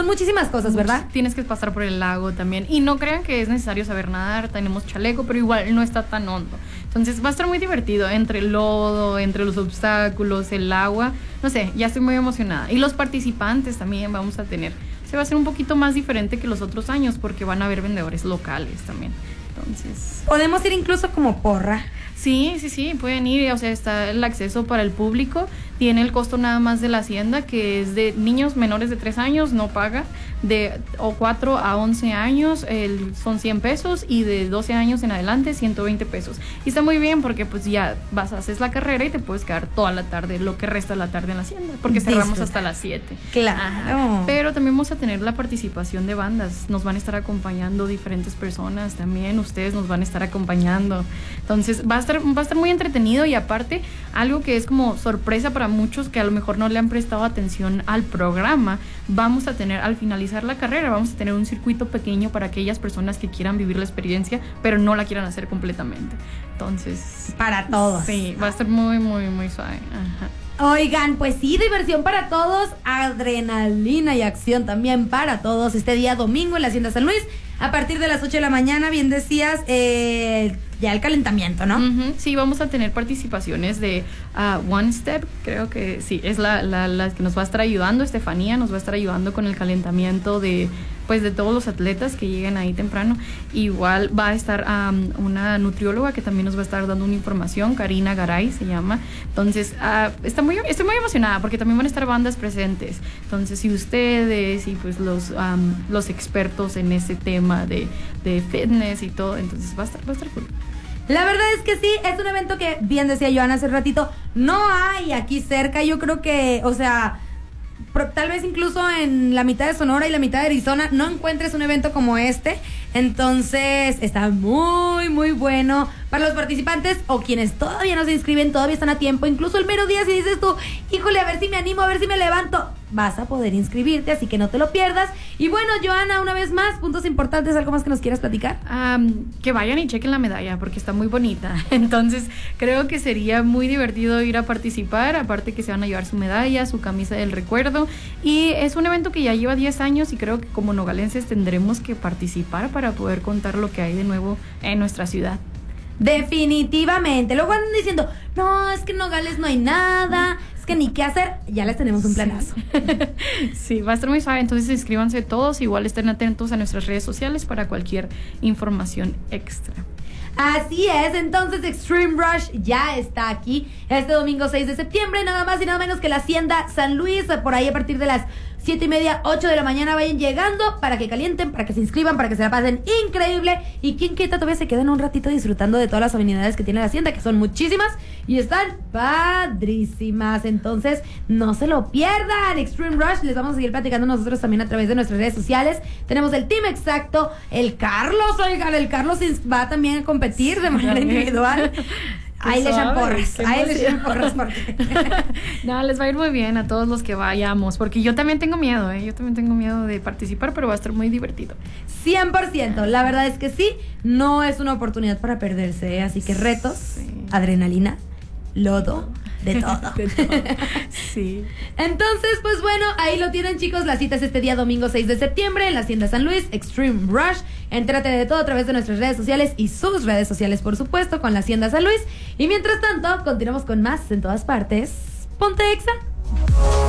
muchísimas cosas, ¿verdad? Tienes que pasar por el lago también. Y no crean que es necesario saber nadar, tenemos chaleco, pero igual no está tan hondo. Entonces va a estar muy divertido entre el lodo, entre los obstáculos, el agua. No sé, ya estoy muy emocionada. Y los participantes también vamos a tener. Se va a hacer un poquito más diferente que los otros años porque van a haber vendedores locales también. Entonces, podemos ir incluso como porra. Sí, pueden ir, o sea, está el acceso para el público, tiene el costo nada más de la hacienda, que es de niños menores de 3 años, no paga, de 4 a 11 años son 100 pesos y de 12 años en adelante 120 pesos. Y está muy bien porque pues ya haces la carrera y te puedes quedar toda la tarde, lo que resta de la tarde en la hacienda, porque cerramos hasta las 7. Claro. Ajá. Pero también vamos a tener la participación de bandas, nos van a estar acompañando diferentes personas también, ustedes nos van a estar acompañando. Entonces va a estar muy entretenido y aparte algo que es como sorpresa para muchos que a lo mejor no le han prestado atención al programa, vamos a tener al finalizar la carrera, vamos a tener un circuito pequeño para aquellas personas que quieran vivir la experiencia pero no la quieran hacer completamente. Entonces, para todos. Sí, va a estar muy, muy, muy suave. Ajá. Oigan, pues sí, diversión para todos, adrenalina y acción también para todos este día domingo en la Hacienda San Luis, a partir de las 8 de la mañana, bien decías, ya el calentamiento, ¿no? Sí, vamos a tener participaciones de One Step, creo que sí, es la que nos va a estar ayudando, Estefanía nos va a estar ayudando con el calentamiento de todos los atletas que lleguen ahí temprano. Igual va a estar una nutrióloga que también nos va a estar dando una información, Karina Garay se llama. Entonces, estoy muy emocionada porque también van a estar bandas presentes. Entonces, si ustedes y pues los expertos en ese tema de fitness y todo, entonces va a estar cool. La verdad es que sí, es un evento que, bien decía Joana hace ratito, no hay aquí cerca. Yo creo que, o sea, tal vez incluso en la mitad de Sonora y la mitad de Arizona no encuentres un evento como este. Entonces está muy, muy bueno para los participantes o quienes todavía no se inscriben, todavía están a tiempo. Incluso el mero día, si dices tú, híjole, a ver si me animo, a ver si me levanto, vas a poder inscribirte, así que no te lo pierdas. Y bueno, Joana, una vez más, puntos importantes, ¿algo más que nos quieras platicar? Que vayan y chequen la medalla porque está muy bonita. Entonces creo que sería muy divertido ir a participar, aparte que se van a llevar su medalla, su camisa del recuerdo. Y es un evento que ya lleva 10 años y creo que como nogalenses tendremos que participar para poder contar lo que hay de nuevo en nuestra ciudad. Definitivamente. Luego andan diciendo, no, es que en Nogales no hay nada, es que ni qué hacer. Ya les tenemos un planazo. Sí, va a estar muy suave. Entonces inscríbanse todos, igual estén atentos a nuestras redes sociales para cualquier información extra. Así es, entonces Extreme Rush ya está aquí este domingo 6 de septiembre, nada más y nada menos que la Hacienda San Luis, por ahí a partir de las 7:30, 8 de la mañana vayan llegando para que calienten, para que se inscriban, para que se la pasen increíble. Y quien quita todavía se quedan un ratito disfrutando de todas las amenidades que tiene la Hacienda, que son muchísimas y están padrísimas. Entonces no se lo pierdan, Extreme Rush. Les vamos a seguir platicando nosotros también a través de nuestras redes sociales. Tenemos el team exacto, el Carlos, oigan, el Carlos va también a competir de manera individual. Ahí le echan porras porque... No, les va a ir muy bien a todos los que vayamos, porque yo también tengo miedo, yo también tengo miedo de participar, pero va a estar muy divertido. 100%, la verdad es que sí, no es una oportunidad para perderse, así que retos, adrenalina, lodo, de todo. De todo. Sí. Entonces, pues bueno, ahí lo tienen, chicos. La cita es este día domingo 6 de septiembre en la Hacienda San Luis, Extreme Rush. Entérate de todo a través de nuestras redes sociales y sus redes sociales, por supuesto, con la Hacienda San Luis. Y mientras tanto, continuamos con más en todas partes. Ponte Exa.